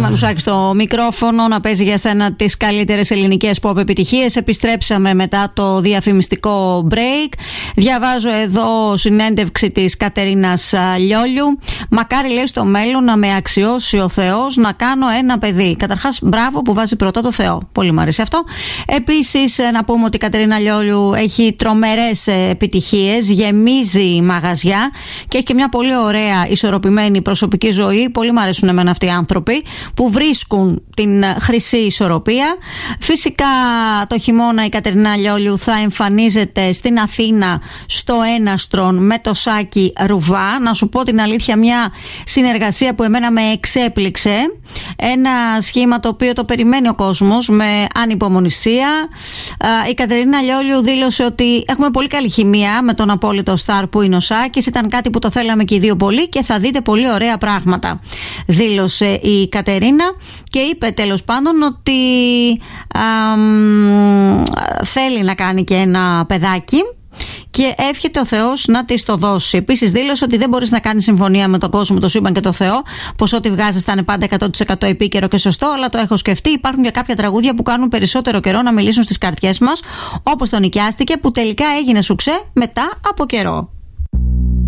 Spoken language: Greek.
Μανουσάκη στο μικρόφωνο να παίζει για σένα τις καλύτερες ελληνικές pop επιτυχίες. Επιστρέψαμε μετά το διαφημιστικό break. Διαβάζω εδώ συνέντευξη της Κατερίνας Λιόλιου. Μακάρι, λέει, στο μέλλον να με αξιώσει ο Θεός να κάνω ένα παιδί. Καταρχάς, μπράβο που βάζει πρώτα το Θεό. Πολύ μου αρέσει αυτό. Επίσης, να πούμε ότι η Κατερίνα Λιόλιου έχει τρομερές επιτυχίες, γεμίζει μαγαζιά και έχει και μια πολύ ωραία ισορροπημένη προσωπική ζωή. Πολύ μου αρέσουν εμένα αυτοί οι άνθρωποι που βρίσκουν την χρυσή ισορροπία. Φυσικά το χειμώνα η Κατερίνα Λιόλιου θα εμφανίζεται στην Αθήνα στο Έναστρον με το Σάκη Ρουβά. Να σου πω την αλήθεια, μια συνεργασία που εμένα με εξέπληξε. Ένα σχήμα το οποίο το περιμένει ο κόσμος με ανυπομονησία. Η Κατερίνα Λιόλιου δήλωσε ότι έχουμε πολύ καλή χημεία με τον απόλυτο στάρ που είναι ο Σάκης. Ήταν κάτι που το θέλαμε και οι δύο πολύ και θα δείτε πολύ ωραία πράγματα, δήλωσε η Κατερίνα, και είπε τέλος πάντων ότι θέλει να κάνει και ένα παιδάκι και εύχεται ο Θεός να της το δώσει. Επίσης δήλωσε ότι δεν μπορείς να κάνεις συμφωνία με τον κόσμο, το σύμπαν και το Θεό, πως ό,τι βγάζεις θα είναι πάντα 100% επίκαιρο και σωστό, αλλά το έχω σκεφτεί. Υπάρχουν και κάποια τραγούδια που κάνουν περισσότερο καιρό να μιλήσουν στις καρδιές μας, όπως το Νοικιάστηκε, που τελικά έγινε σουξέ μετά από καιρό.